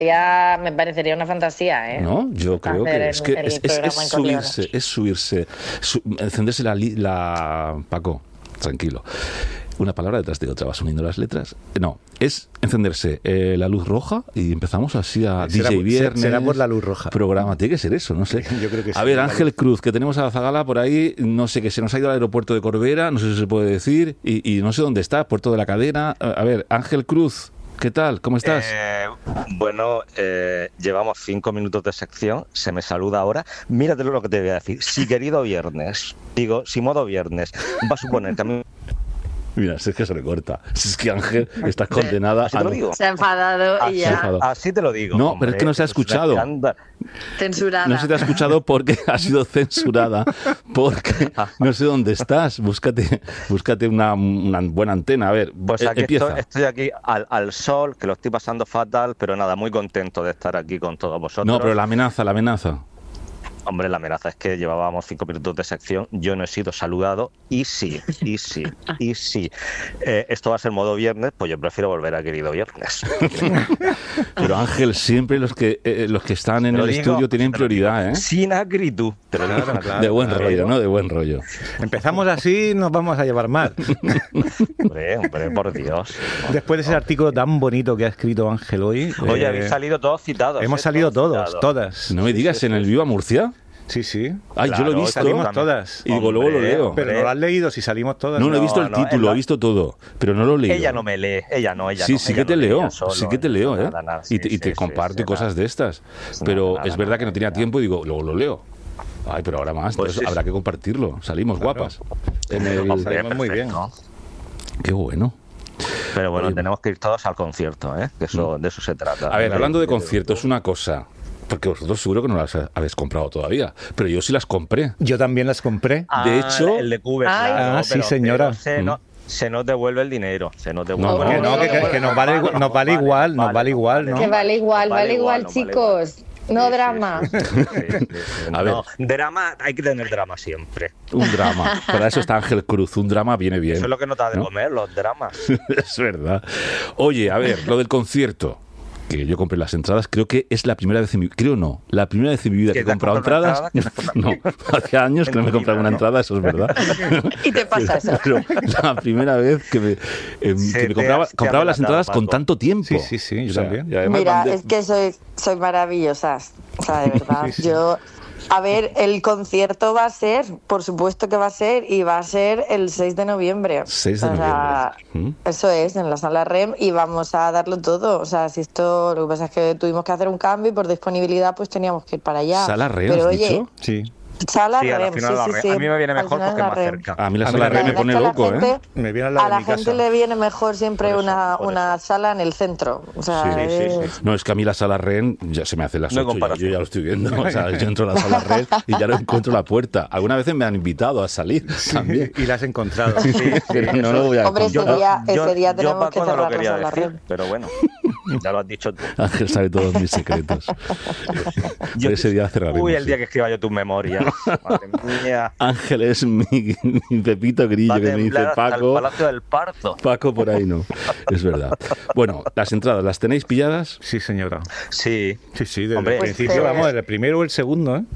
me parecería una fantasía, ¿eh? No, yo creo que es subirse, encenderse Paco, tranquilo. Una palabra detrás de otra, vas uniendo las letras. No, es encenderse la luz roja y empezamos así a DJ Viernes. Será por la luz roja. Programa, tiene que ser eso, no sé. Yo creo que sí. A ver, Ángel Cruz, que tenemos a la Zagala por ahí, no sé, que se nos ha ido al aeropuerto de Corbera, no sé si se puede decir, y no sé dónde está, Puerto de la Cadena. A ver, Ángel Cruz, ¿qué tal? ¿Cómo estás? Llevamos 5 minutos de sección, se me saluda ahora. Mírate lo que te voy a decir. Si querido viernes, si modo viernes, va a suponer que a mí... Mira, es que se le corta. Es que Ángel, estás condenada así te lo digo. Se ha enfadado y ya. Así te lo digo. No, hombre, pero es que no se ha escuchado. Censurada. No se te ha escuchado porque ha sido censurada. Porque no sé dónde estás. Búscate una buena antena. A ver, pues aquí empieza. Estoy aquí al sol, que lo estoy pasando fatal, pero nada, muy contento de estar aquí con todos vosotros. No, pero la amenaza. Hombre, la amenaza es que llevábamos 5 minutos de sección, yo no he sido saludado y sí. Esto va a ser modo viernes, pues yo prefiero volver a querido viernes. Pero Ángel, siempre los que están en el estudio tienen prioridad, ¿eh? Sin acritud. De buen rollo, ¿no? De buen rollo. Empezamos así, nos vamos a llevar mal. Hombre, por Dios. Después de ese artículo tan bonito que ha escrito Ángel hoy... Oye, habéis salido todos citados. Hemos salido todas. No me digas, ¿en el Viva Murcia? Sí. Ay, claro, yo lo he visto. Salimos todas. Y digo, luego lo leo. Pero no lo has leído, si salimos todas. No, he visto el título, he visto todo, pero no lo he leído. Ella no me lee, Sí que te leo, ¿eh? Nada, y te comparto cosas de estas. Pero es verdad que no tenía tiempo y digo, luego lo leo. Ay, pero ahora más, pues entonces habrá que compartirlo. Salimos guapas. Salimos muy bien. Qué bueno. Pero bueno, tenemos que ir todos al concierto, ¿eh? Que de eso se trata. A ver, hablando de conciertos, una cosa... Porque vosotros seguro que no las habéis comprado todavía, pero yo sí las compré. Yo también las compré. De hecho... El de Cube, claro, sí, señora. Se nos devuelve el dinero. Se nos devuelve. Que nos vale igual, ¿no? Que vale igual, chicos. No drama. A ver. No, drama, hay que tener drama siempre. Un drama. Para eso está Ángel Cruz. Un drama viene bien. Eso es lo que no te da de comer, los dramas. Es verdad. Oye, a ver, lo del concierto. Que yo compré las entradas, creo que es la primera vez en mi vida, la primera vez en mi vida que he comprado entradas. No, hace años que no me compraba una entrada, eso es verdad. Y te pasa eso. Pero la primera vez que me compraba las entradas con tanto tiempo. Sí, yo también. Mira, es que soy maravillosas. O sea, de verdad, yo... A ver, el concierto va a ser, por supuesto que va a ser, y va a ser el 6 de noviembre. 6 de noviembre. Eso es, en la sala REM, y vamos a darlo todo. O sea, si esto, lo que pasa es que tuvimos que hacer un cambio y por disponibilidad pues teníamos que ir para allá. ¿Sala REM, pero has oye, dicho? Sí. Sala REM, sí. A mí me viene mejor porque es más cerca. A mí la sala REM me pone loco, ¿eh? Me viene a la gente le viene mejor siempre una sala en el centro. O sea, No, es que a mí la sala REM ya se me hace las 8, yo ya lo estoy viendo. O sea, yo entro a la sala REM y ya no encuentro la puerta. Algunas veces me han invitado a salir también. Y la has encontrado. Pero no lo voy a Hombre, ese día tenemos que cerrar la sala REM. Pero bueno, ya lo has dicho tú. Ángel sabe todos mis secretos. Ese día cerraremos. El día que escriba yo tus memorias. Madre mía. Ángel es mi Pepito Grillo, que me dice Paco. El Palacio del Parto. Paco por ahí no. Es verdad. Bueno, las entradas, ¿las tenéis pilladas? Sí, señora. Sí. Sí, desde el principio, vamos, desde el primero o el segundo, ¿eh?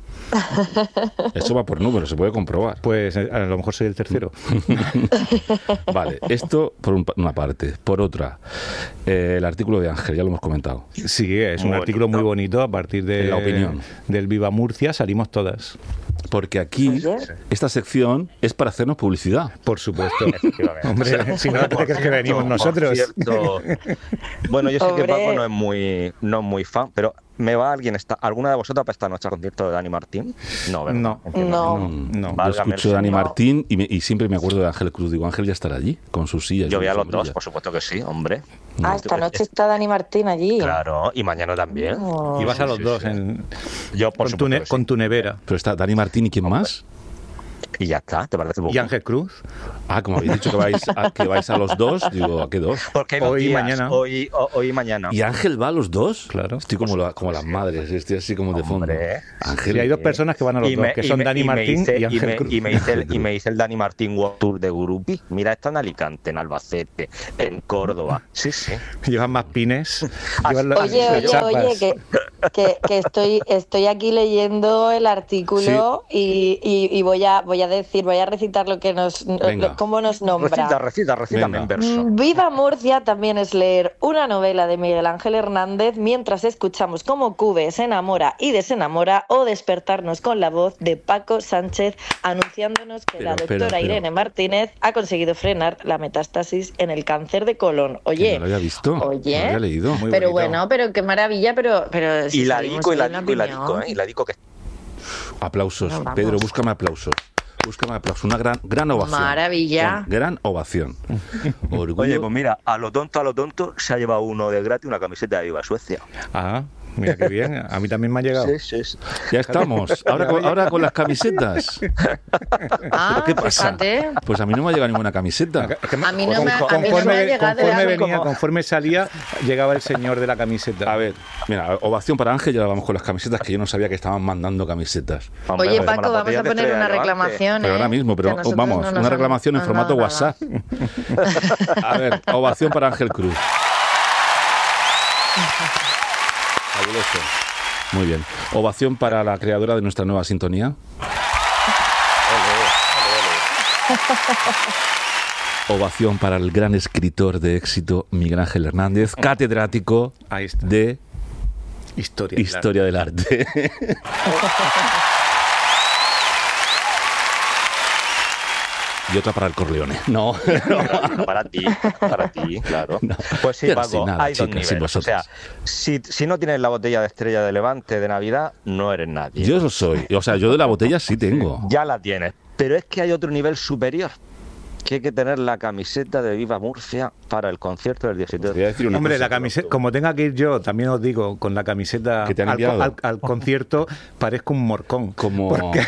Eso va por números, se puede comprobar. Pues a lo mejor soy el tercero. Vale, esto por una parte. Por otra, el artículo de Ángel, ya lo hemos comentado. Sí, es un artículo muy bonito. A partir de la opinión del Viva Murcia salimos todas. Porque aquí, esta sección es para hacernos publicidad. Por supuesto. Hombre, si no te crees que venimos nosotros. Bueno, yo sé que Paco no es muy fan, pero ¿me va alguna de vosotras para esta noche al concierto de Dani Martín? No, ¿verdad? No. Yo escucho a Dani Martín y siempre me acuerdo de Ángel Cruz. Digo, Ángel ya estará allí con sus sillas. Yo voy a los dos, por supuesto que sí, hombre. Esta noche está Dani Martín allí. Claro, y mañana también. Y vas a los dos Yo, por con tu nevera. Pero está Dani Martín y ¿quién más? Y ya está, ¿te parece poco? ¿Y Ángel Cruz? Como habéis dicho que vais a los dos, digo, ¿a qué dos? Porque hay Hoy y días, mañana. Hoy y mañana. ¿Y Ángel va a los dos? Claro. Estoy como las madres, estoy así como de fondo. Hombre. Ángel. Y hay dos personas que van a los dos, que son Dani Martín y Ángel Cruz. Y me hice el Dani Martín World Tour de Gurupi. Mira, está en Alicante, en Albacete, en Córdoba. Sí. Llevan más pines. Oye, que estoy aquí leyendo el artículo y voy a recitar lo que cómo nos nombra. Recítame en verso. Viva Murcia también es leer una novela de Miguel Ángel Hernández mientras escuchamos cómo Cube se enamora y desenamora, o despertarnos con la voz de Paco Sánchez anunciándonos que la doctora Irene Martínez ha conseguido frenar la metástasis en el cáncer de colon. Oye, que no lo había visto, no lo había leído. Muy pero bonito. bueno, pero qué maravilla, pero si Y la salimos dico, de una y la dico que... Aplausos, No, vamos. Pedro, búscame aplausos. Una gran ovación. Maravilla. Gran ovación. Orgullo. Oye, pues mira, a lo tonto se ha llevado uno de gratis una camiseta de Viva Suecia. Mira qué bien. A mí también me ha llegado. Sí. Ya estamos. Ahora con las camisetas. ¿Pero qué pasa? Fíjate. Pues a mí no me ha llegado ninguna camiseta. A mí no me ha llegado Conforme salía, llegaba el señor de la camiseta. A ver, mira, ovación para Ángel, ya vamos con las camisetas, que yo no sabía que estaban mandando camisetas. Hombre, Oye, como las Paco, vamos botellas a de poner Estrella una de Levante. reclamación. Pero ahora mismo, Que pero nosotros vamos, no nos una han reclamación en formato nada. WhatsApp. A ver, ovación para Ángel Cruz. Fabuloso. Muy bien. Ovación para la creadora de nuestra nueva sintonía. Ovación para el gran escritor de éxito Miguel Ángel Hernández, catedrático Ahí está. de Historia del arte. Y otra para el Corleone. No. Para ti, claro. No. Pues sí, Pero Paco, sin nada, hay dos chicas, sin niveles. O sea, vosotras. si no tienes la botella de Estrella de Levante de Navidad, no eres nadie. Yo lo soy. O sea, yo de la botella sí tengo. Ya la tienes. Pero es que hay otro nivel superior, que hay que tener la camiseta de Viva Murcia para el concierto del 17 Voy a decir una Hombre, cosa, la camiseta, como tenga que ir yo, también os digo, con la camiseta ¿Que te han enviado? al concierto, parezco un morcón. Como... Porque-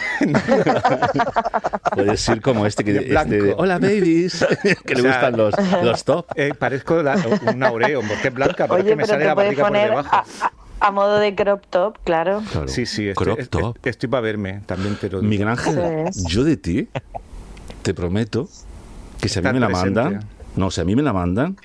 Puedes ir como este que De blanco. hola babies, que le O sea, gustan los top. Parezco un aureo, porque es blanca, pero es Oye, que me pero sale te la puedes barriga por poner debajo. a modo de crop top, claro. Claro. Sí, Crop top. estoy para verme, también te lo digo. Miguel Ángel, Eso es. yo de ti te prometo que si a mí Estar me la presente. mandan, no, si a mí me la mandan,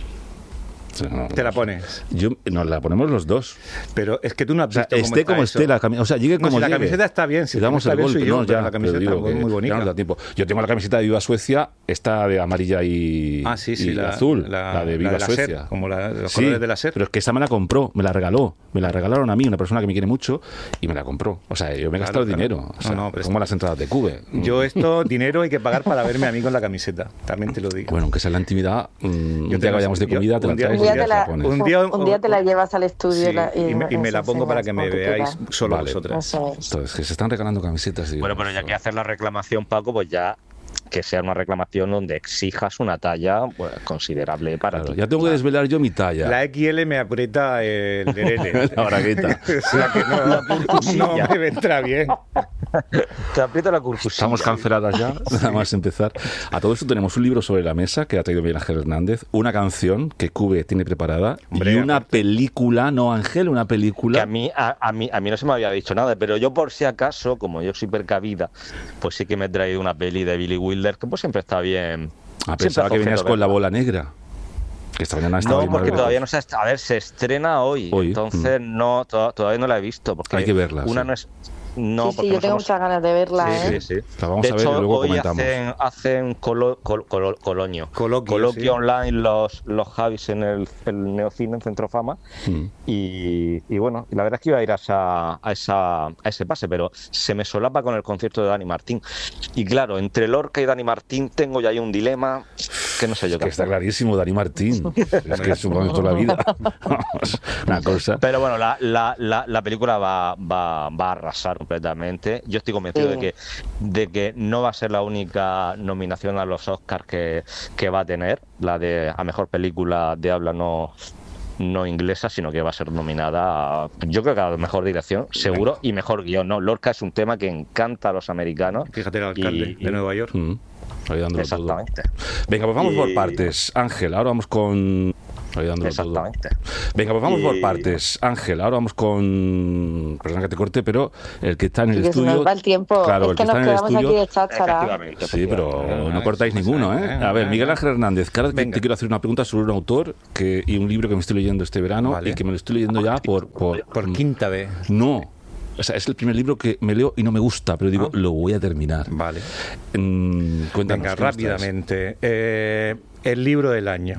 o sea, no, Te la pones. nos la ponemos los dos. Pero es que tú no has O sea, visto cómo esté está como eso. esté la camiseta, o sea, llegue No, como si la llegue. camiseta está bien, si le damos está el bien soy golpe, yo, no, pero ya, la camiseta pero digo está muy que bonita. ya nos da tiempo. Yo tengo la camiseta de Viva Suecia, esta de amarilla y, Sí, y la azul, la la de Viva la Suecia. SER, como los Sí, colores de la SER. pero es que esa me la compró, me la regaló, me la regalaron a mí, una persona que me quiere mucho, y me la compró. O sea, yo me he gastado Claro. dinero, o sea, No, pero como las entradas de Cube. Yo dinero hay que pagar para verme a mí con la camiseta, también te lo digo. Bueno, aunque sea en la intimidad, un Yo día que vayamos de comida, te la traes y ya te la pones. Un día te la llevas al estudio Sí, y me la pongo para que me veáis solo Vale. vosotras. Eso es. Entonces, que se están regalando camisetas. Digo, Bueno, pero ya que hacer la reclamación, Paco, pues ya que sea una reclamación donde exijas una talla pues, considerable para claro, ti. ya tengo que desvelar yo mi talla. La XL me aprieta el derele. La bragueta. O sea que no me vendrá bien. Te aprieta la curcusilla. Estamos canceladas ya, nada más empezar. A todo esto tenemos un libro sobre la mesa que ha traído Miguel Ángel Hernández, una canción que Cube tiene preparada Hombre, y una aparte. película, ¿no, Ángel? Una Que película. a mí no se me había dicho nada, pero yo por si acaso, como yo soy precavida, pues sí que me he traído una peli de Billy Wilder que pues siempre está bien. Pensaba que venías con La Bola Negra. Que esta mañana estaba No, bien porque mal todavía verla. no se está. A ver, se estrena hoy, entonces no todavía no la he visto. Porque Hay que verla, Una sí. no es. No, Sí, porque yo no tengo somos- muchas ganas de verla, ¿eh? Sí. La vamos De a ver hecho, y luego hoy comentamos. hacen coloquio Coloquio, sí. online los Javis en el Neocine, en Centro Fama. Mm. Y bueno, la verdad es que iba a ir a ese pase, pero se me solapa con el concierto de Dani Martín. Y claro, entre Lorca y Dani Martín tengo ya ahí un dilema que no sé yo Que qué está hacer. clarísimo, Dani Martín. Es que es un momento de la vida. Vamos, una cosa. Pero bueno, la película va a arrasar completamente. Yo estoy convencido de que no va a ser la única nominación a los Oscars que va a tener, la de a mejor película de habla no no inglesa, sino que va a ser nominada, yo creo que a la mejor dirección, seguro, y mejor guión, ¿no? Lorca es un tema que encanta a los americanos. Fíjate, el alcalde de Nueva York. Exactamente. Todo. Venga, pues vamos por partes. Ángel, ahora vamos con... Exactamente. Venga, pues vamos por partes. Ángel, ahora vamos con... Perdona que te corte, pero el que está en el estudio... Se nos va el tiempo. Claro, es el que nos quedamos aquí de cháchara. Sí, pero no cortáis ninguno, ¿eh? A ver, Miguel Ángel Hernández, que ahora te quiero hacer una pregunta sobre un autor y un libro que me estoy leyendo este verano, y que me lo estoy leyendo ya por quinta vez. No. O sea, es el primer libro que me leo y no me gusta, pero digo, lo voy a terminar. Vale. Cuéntanos. Venga, rápidamente. El libro del año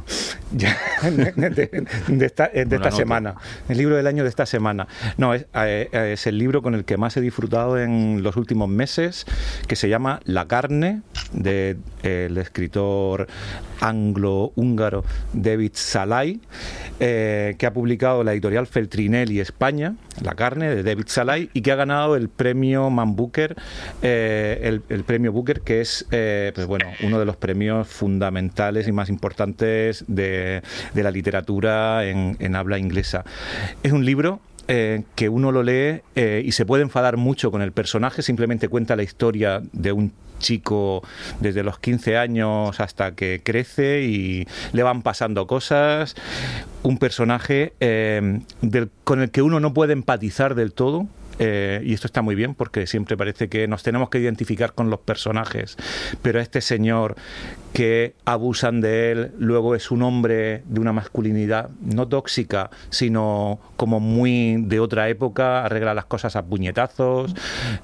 de esta semana. El libro del año de esta semana. No, es el libro con el que más he disfrutado en los últimos meses, que se llama La carne, del escritor anglo-húngaro David Szalay, que ha publicado la editorial Feltrinelli España, La carne, de David Szalay, y que ha ganado el premio Man Booker, el premio Booker, que es pues bueno, uno de los premios fundamentales y más importantes de la literatura en habla inglesa. Es un libro que uno lo lee y se puede enfadar mucho con el personaje. Simplemente cuenta la historia de un chico desde los 15 años hasta que crece y le van pasando cosas. Un personaje con el que uno no puede empatizar del todo. Y esto está muy bien, porque siempre parece que nos tenemos que identificar con los personajes, pero este señor que abusan de él, luego es un hombre de una masculinidad no tóxica, sino como muy de otra época, arregla las cosas a puñetazos,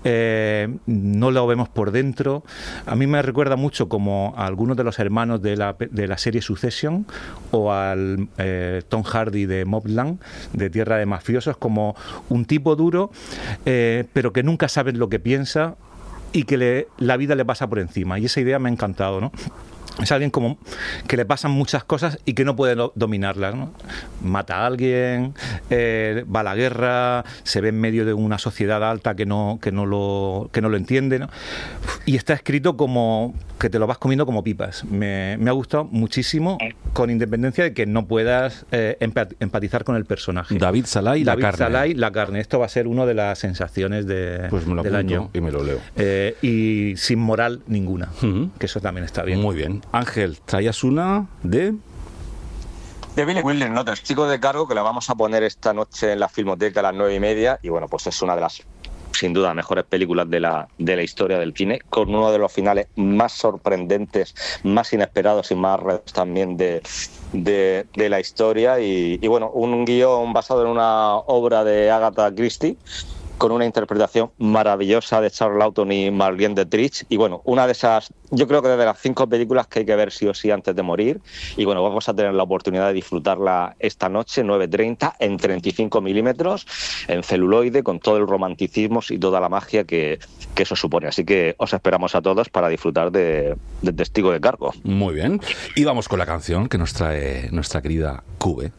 no lo vemos por dentro. A mí me recuerda mucho como a algunos de los hermanos de la serie Succession, o al Tom Hardy de Mobland, de Tierra de Mafiosos, como un tipo duro, pero que nunca sabe lo que piensa y que la vida le pasa por encima. Y esa idea me ha encantado, ¿no? Es alguien como que le pasan muchas cosas y que no puede dominarlas, ¿no? Mata a alguien, va a la guerra, se ve en medio de una sociedad alta que no lo entiende, ¿no? Y está escrito como que te lo vas comiendo como pipas. Me ha gustado muchísimo, con independencia de que no puedas empatizar con el personaje. David Szalay, La carne. Szalay, La carne. Esto va a ser una de las sensaciones pues me lo del año. Y me lo leo. Y sin moral ninguna, que eso también está bien. Muy bien. Ángel, traías una de Billy Wilder, ¿no? Testigo de cargo, que la vamos a poner esta noche en la Filmoteca a las 9:30, y bueno, pues es una de las, sin duda, mejores películas de la historia del cine, con uno de los finales más sorprendentes, más inesperados y más retos también de la historia, y bueno, un guión basado en una obra de Agatha Christie, con una interpretación maravillosa de Charles Lawton y Marlene Dietrich. Y bueno, una de esas, yo creo que de las 5 películas que hay que ver sí o sí antes de morir. Y bueno, vamos a tener la oportunidad de disfrutarla esta noche, 9:30, en 35 milímetros, en celuloide, con todo el romanticismo y toda la magia que eso supone. Así que os esperamos a todos para disfrutar de Testigo de cargo. Muy bien. Y vamos con la canción que nos trae nuestra querida Cube.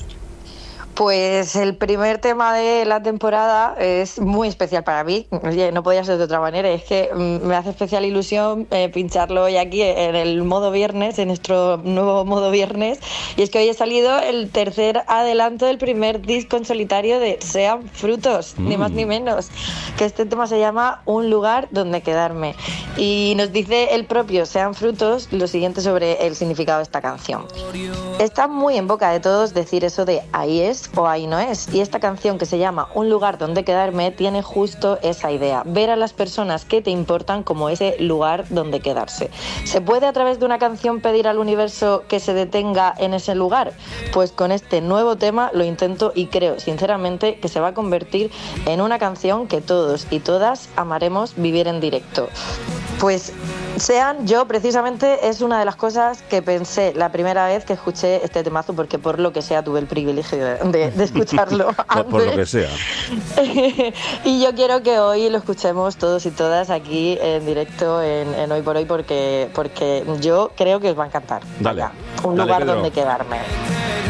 Pues el primer tema de la temporada es muy especial para mí. Oye, no podía ser de otra manera. Es que me hace especial ilusión pincharlo hoy aquí en el modo viernes, en nuestro nuevo modo viernes. Y es que hoy ha salido el tercer adelanto del primer disco en solitario de Sean Frutos, ni más ni menos. Que este tema se llama Un lugar donde quedarme. Y nos dice el propio Sean Frutos lo siguiente sobre el significado de esta canción. Está muy en boca de todos decir eso de ahí es o ahí no es, y esta canción, que se llama Un lugar donde quedarme, tiene justo esa idea: ver a las personas que te importan como ese lugar donde quedarse. ¿Se puede a través de una canción pedir al universo que se detenga en ese lugar? Pues con este nuevo tema lo intento, y creo sinceramente que se va a convertir en una canción que todos y todas amaremos vivir en directo. Pues Sean, yo precisamente es una de las cosas que pensé la primera vez que escuché este temazo, porque por lo que sea tuve el privilegio de escucharlo antes. Por lo que sea. Y yo quiero que hoy lo escuchemos todos y todas aquí en directo en Hoy por Hoy, porque yo creo que os va a encantar. Dale. Un Dale, lugar Pedro. donde quedarme.